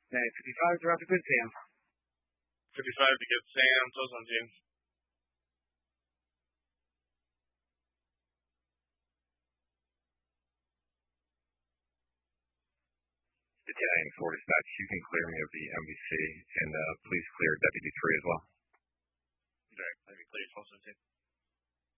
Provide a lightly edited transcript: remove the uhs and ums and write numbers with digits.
55 to wrap the good Sam. 55 to get Sam. Toes on team. Battalion 4 dispatch, you can clear me of the MVC and please clear Deputy 3 as well. Direct, maybe please, also team.